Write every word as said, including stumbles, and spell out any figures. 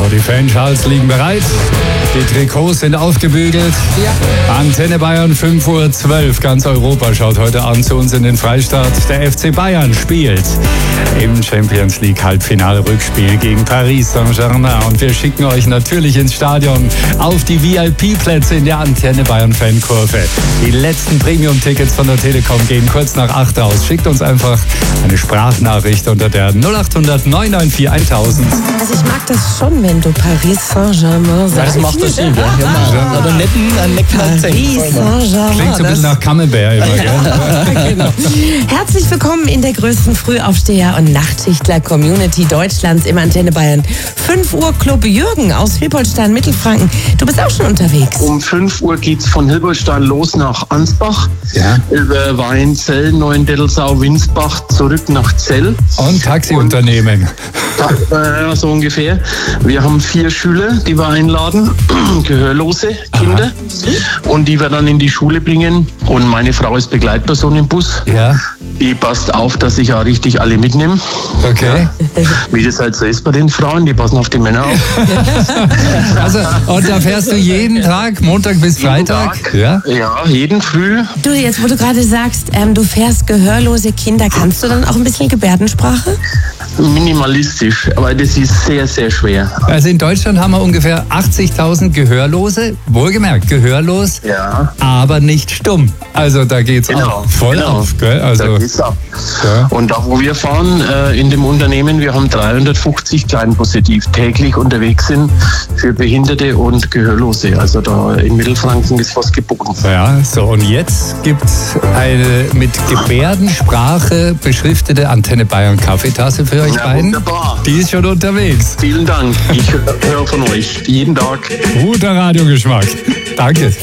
die Fanschals liegen bereit. Die Trikots sind aufgebügelt. Ja. Antenne Bayern fünf Uhr zwölf. Ganz Europa schaut heute Abend zu uns in den Freistaat. Der F C Bayern spielt im Champions League Halbfinale Rückspiel gegen Paris Saint-Germain. Und wir schicken euch natürlich ins Stadion auf die V I P-Plätze in der Antenne Bayern Fankurve. Die letzten Premium-Tickets von der Telekom gehen kurz nach acht raus. Schickt uns einfach eine Sprachnachricht unter der null acht hundert neun neun vier tausend. Also ich mag das schon, wenn du Paris Saint-Germain sagst. Das macht das Sinn, ja. ja. Oder netten, einen netten Paris Saint-Germain. Klingt so ein bisschen nach Camembert immer, gell? Genau. Herzlich willkommen in der größten Frühaufsteher- und Nachtschichtler-Community Deutschlands im Antenne Bayern fünf Uhr Club. Jürgen aus Hilpoltstein, Mittelfranken. Du bist auch schon unterwegs. Um fünf Uhr geht's von Hilpoltstein los nach Ansbach, Ja. über Weinzell, Neuendettelsau, Winsbach, zurück nach Zell. Und Taxiunternehmen. Äh, so ungefähr. Wir haben vier Schüler, die wir einladen, gehörlose Kinder, und die wir dann in die Schule bringen. Und meine Frau ist Begleitperson im Bus. Ja, Die passt auf, dass ich auch richtig alle mitnehme. okay. Wie das halt so ist bei den Frauen, die passen auf die Männer auf. Also, und da fährst du jeden Tag, Montag bis Freitag? Tag. Ja. Ja, jeden Früh. Du, jetzt wo du gerade sagst, ähm, du fährst gehörlose Kinder, kannst du dann auch ein bisschen Gebärdensprache? Minimalistisch, aber das ist sehr, sehr schwer. Also in Deutschland haben wir ungefähr achtzigtausend Gehörlose, wohlgemerkt gehörlos, Ja. aber nicht stumm. Also da geht's Genau, auch voll genau. auf. Gell? Da Also, geht's ab. Ja. Und da, wo wir fahren, äh, in dem Unternehmen, wir haben dreihundertfünfzig Kleinbusse, die täglich unterwegs sind für Behinderte und Gehörlose. Also da in Mittelfranken ist was geboten. ja, so und jetzt gibt's eine mit Gebärdensprache beschriftete Antenne Bayern Kaffeetasse für euch Ja, beiden. wunderbar. Die ist schon unterwegs. Vielen Dank. Ich höre von euch jeden Tag. Guter Radiogeschmack. Danke.